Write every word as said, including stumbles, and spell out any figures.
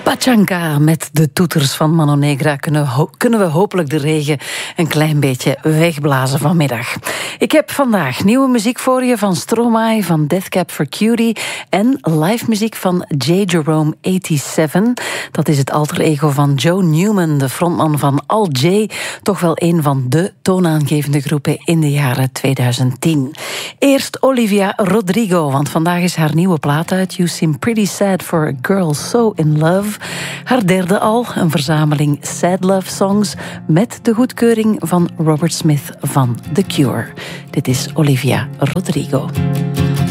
Pachanka met de toeters van Mano Negra kunnen, ho- kunnen we hopelijk de regen een klein beetje wegblazen vanmiddag. Ik heb vandaag nieuwe muziek voor je van Stromae, van Death Cab for Cutie en live muziek van J. Jerome zevenennegentig. Dat is het alter ego van Joe Newman, de frontman van Al J, toch wel een van de toonaangevende groepen in de jaren tweeduizend tien. Eerst Olivia Rodrigo, want vandaag is haar nieuwe plaat uit, You Seem Pretty Sad for a Girl So in Love. Haar derde al, een verzameling sad love songs met de goedkeuring van Robert Smith van The Cure. Dit is Olivia Rodrigo.